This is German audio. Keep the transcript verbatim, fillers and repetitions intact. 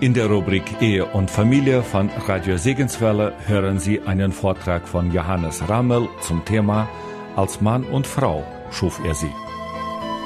In der Rubrik Ehe und Familie von Radio Segenswelle hören Sie einen Vortrag von Johannes Rammel zum Thema Als Mann und Frau schuf er sie.